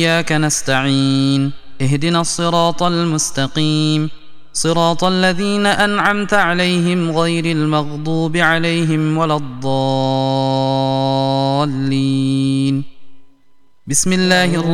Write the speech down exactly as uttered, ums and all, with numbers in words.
إياك نستعين اهدنا الصراط المستقيم صراط الذين أنعمت عليهم غير المغضوب عليهم ولا الضالين. بسم الله الرحمن